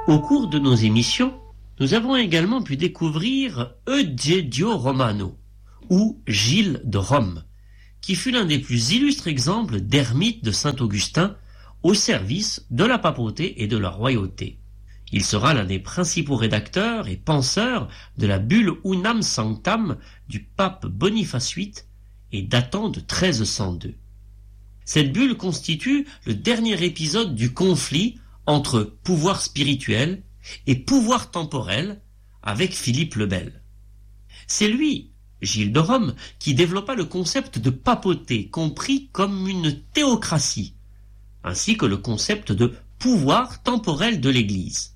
Au cours de nos émissions, nous avons également pu découvrir Eugegio Romano, ou Gilles de Rome, qui fut l'un des plus illustres exemples d'ermite de Saint-Augustin au service de la papauté et de la royauté. Il sera l'un des principaux rédacteurs et penseurs de la bulle Unam Sanctam du pape Boniface VIII et datant de 1302. Cette bulle constitue le dernier épisode du conflit entre pouvoir spirituel et pouvoir temporel avec Philippe le Bel. C'est lui, Gilles de Rome, qui développa le concept de papauté, compris comme une théocratie, ainsi que le concept de pouvoir temporel de l'Église.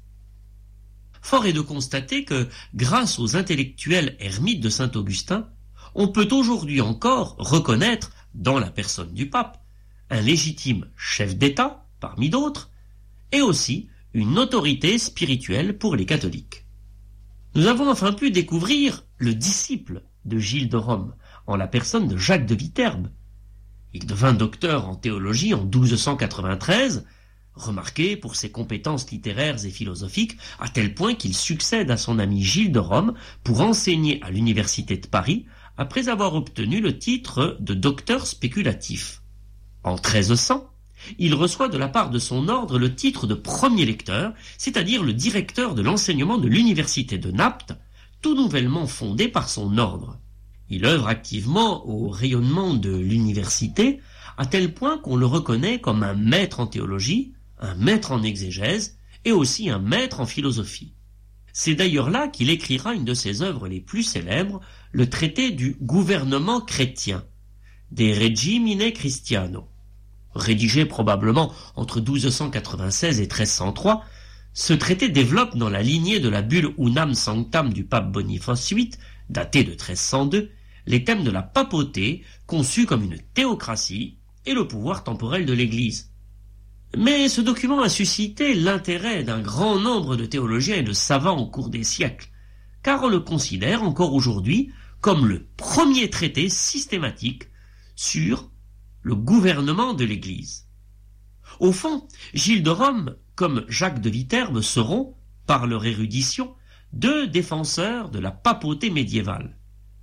Fort est de constater que, grâce aux intellectuels ermites de Saint-Augustin, on peut aujourd'hui encore reconnaître, dans la personne du pape, un légitime chef d'État, parmi d'autres, et aussi une autorité spirituelle pour les catholiques. Nous avons enfin pu découvrir le disciple de Gilles de Rome, en la personne de Jacques de Viterbe. Il devint docteur en théologie en 1293, remarqué pour ses compétences littéraires et philosophiques, à tel point qu'il succède à son ami Gilles de Rome pour enseigner à l'université de Paris, après avoir obtenu le titre de docteur spéculatif. En 1300, il reçoit de la part de son ordre le titre de premier lecteur, c'est-à-dire le directeur de l'enseignement de l'université de Naples, tout nouvellement fondée par son ordre. Il œuvre activement au rayonnement de l'université, à tel point qu'on le reconnaît comme un maître en théologie, un maître en exégèse et aussi un maître en philosophie. C'est d'ailleurs là qu'il écrira une de ses œuvres les plus célèbres, le traité du gouvernement chrétien, De Regimine Christiano. Rédigé probablement entre 1296 et 1303, ce traité développe dans la lignée de la bulle Unam Sanctam du pape Boniface VIII, datée de 1302, les thèmes de la papauté, conçus comme une théocratie, et le pouvoir temporel de l'Église. Mais ce document a suscité l'intérêt d'un grand nombre de théologiens et de savants au cours des siècles, car on le considère encore aujourd'hui comme le premier traité systématique sur le gouvernement de l'Église. Au fond, Gilles de Rome, comme Jacques de Viterbe, seront, par leur érudition, deux défenseurs de la papauté médiévale.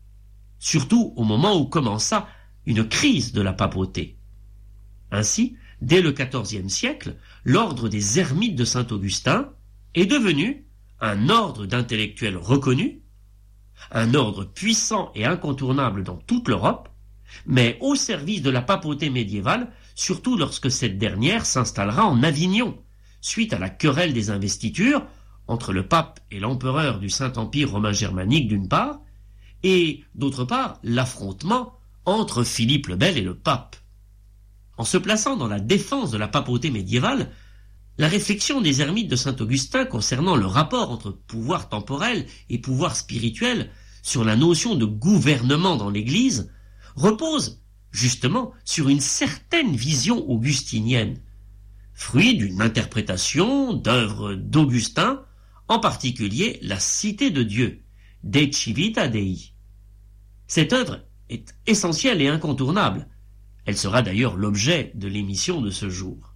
Surtout au moment où commença une crise de la papauté. Ainsi, dès le XIVe siècle, l'ordre des ermites de Saint-Augustin est devenu un ordre d'intellectuels reconnus, un ordre puissant et incontournable dans toute l'Europe, mais au service de la papauté médiévale, surtout lorsque cette dernière s'installera en Avignon, suite à la querelle des investitures entre le pape et l'empereur du Saint-Empire romain germanique d'une part, et d'autre part l'affrontement entre Philippe le Bel et le pape. En se plaçant dans la défense de la papauté médiévale, la réflexion des ermites de Saint-Augustin concernant le rapport entre pouvoir temporel et pouvoir spirituel sur la notion de gouvernement dans l'Église repose justement sur une certaine vision augustinienne, fruit d'une interprétation d'œuvres d'Augustin, en particulier la Cité de Dieu, De Civita Dei. Cette œuvre est essentielle et incontournable. Elle sera d'ailleurs l'objet de l'émission de ce jour.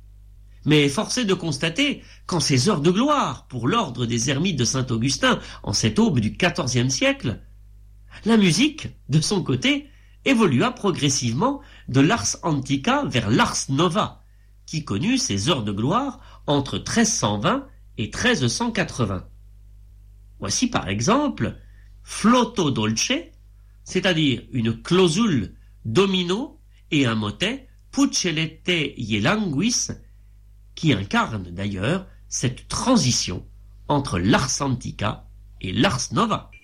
Mais force est de constater qu'en ces heures de gloire pour l'ordre des ermites de Saint-Augustin, en cette aube du XIVe siècle, la musique, de son côté, évolua progressivement de l'ars antica vers l'ars nova, qui connut ses heures de gloire entre 1320 et 1380. Voici par exemple Flauto Dolce, c'est-à-dire une clausule domino et un motet Pucellette Ielanguis, qui incarne d'ailleurs cette transition entre l'ars antica et l'ars nova.